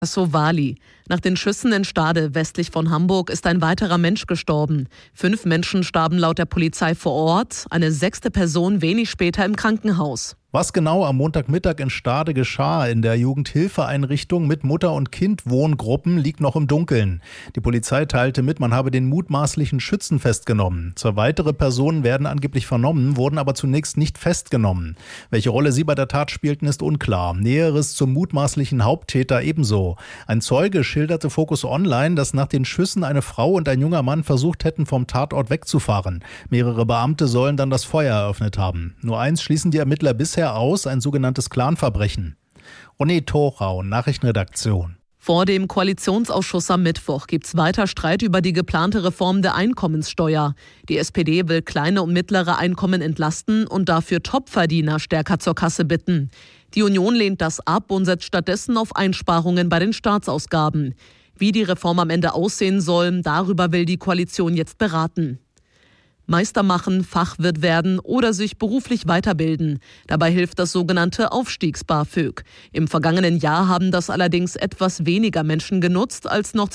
Sowali. Nach den Schüssen in Stade westlich von Hamburg ist ein weiterer Mensch gestorben. 5 Menschen starben laut der Polizei vor Ort, eine 6. Person wenig später im Krankenhaus. Was genau am Montagmittag in Stade geschah in der Jugendhilfeeinrichtung mit Mutter- und Kind-Wohngruppen, liegt noch im Dunkeln. Die Polizei teilte mit, man habe den mutmaßlichen Schützen festgenommen. 2 weitere Personen werden angeblich vernommen, wurden aber zunächst nicht festgenommen. Welche Rolle sie bei der Tat spielten, ist unklar. Näheres zum mutmaßlichen Haupttäter ebenso. Ein Zeuge schilderte Focus Online, dass nach den Schüssen eine Frau und ein junger Mann versucht hätten, vom Tatort wegzufahren. Mehrere Beamte sollen dann das Feuer eröffnet haben. Nur eins schließen die Ermittler bisher aus, ein sogenanntes Clanverbrechen. René Thorau, Nachrichtenredaktion. Vor dem Koalitionsausschuss am Mittwoch gibt es weiter Streit über die geplante Reform der Einkommenssteuer. Die SPD will kleine und mittlere Einkommen entlasten und dafür Topverdiener stärker zur Kasse bitten. Die Union lehnt das ab und setzt stattdessen auf Einsparungen bei den Staatsausgaben. Wie die Reform am Ende aussehen soll, darüber will die Koalition jetzt beraten. Meister machen, Fachwirt werden oder sich beruflich weiterbilden. Dabei hilft das sogenannte Aufstiegs-BAföG. Im vergangenen Jahr haben das allerdings etwas weniger Menschen genutzt als noch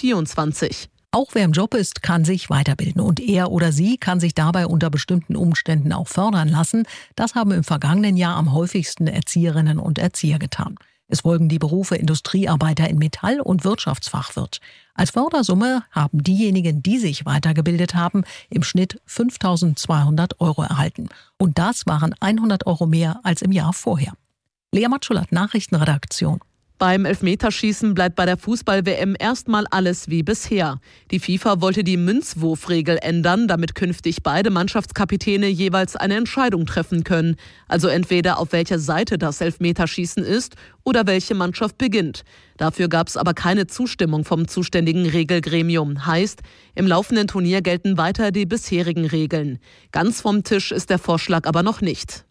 2024. Auch wer im Job ist, kann sich weiterbilden und er oder sie kann sich dabei unter bestimmten Umständen auch fördern lassen. Das haben im vergangenen Jahr am häufigsten Erzieherinnen und Erzieher getan. Es folgen die Berufe Industriearbeiter in Metall- und Wirtschaftsfachwirt. Als Fördersumme haben diejenigen, die sich weitergebildet haben, im Schnitt 5.200 € erhalten. Und das waren 100 € mehr als im Jahr vorher. Lea Matschulat, Nachrichtenredaktion. Beim Elfmeterschießen bleibt bei der Fußball-WM erstmal alles wie bisher. Die FIFA wollte die Münzwurfregel ändern, damit künftig beide Mannschaftskapitäne jeweils eine Entscheidung treffen können. Also entweder auf welcher Seite das Elfmeterschießen ist oder welche Mannschaft beginnt. Dafür gab es aber keine Zustimmung vom zuständigen Regelgremium. Heißt, im laufenden Turnier gelten weiter die bisherigen Regeln. Ganz vom Tisch ist der Vorschlag aber noch nicht.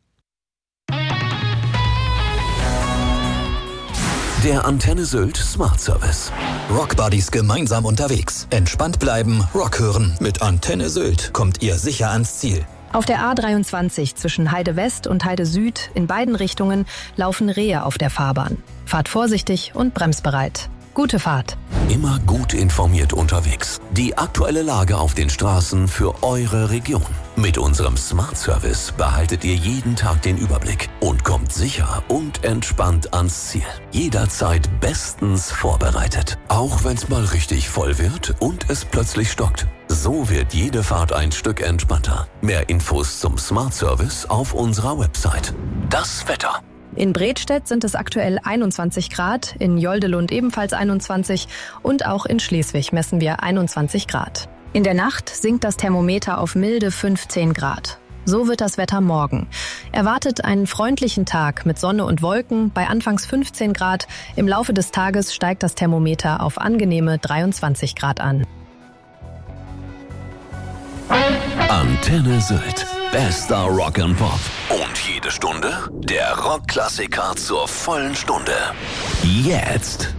Der Antenne Sylt Smart Service. Rockbuddies gemeinsam unterwegs. Entspannt bleiben, Rock hören. Mit Antenne Sylt kommt ihr sicher ans Ziel. Auf der A23 zwischen Heide West und Heide Süd in beiden Richtungen laufen Rehe auf der Fahrbahn. Fahrt vorsichtig und bremsbereit. Gute Fahrt. Immer gut informiert unterwegs. Die aktuelle Lage auf den Straßen für eure Region. Mit unserem Smart Service behaltet ihr jeden Tag den Überblick und kommt sicher und entspannt ans Ziel. Jederzeit bestens vorbereitet. Auch wenn es mal richtig voll wird und es plötzlich stockt. So wird jede Fahrt ein Stück entspannter. Mehr Infos zum Smart Service auf unserer Website. Das Wetter. In Bredstedt sind es aktuell 21 Grad, in Joldelund ebenfalls 21 und auch in Schleswig messen wir 21 Grad. In der Nacht sinkt das Thermometer auf milde 15 Grad. So wird das Wetter morgen. Erwartet einen freundlichen Tag mit Sonne und Wolken bei anfangs 15 Grad. Im Laufe des Tages steigt das Thermometer auf angenehme 23 Grad an. Antenne Sylt. Bester Rock and Pop. Und jede Stunde der Rockklassiker zur vollen Stunde. Jetzt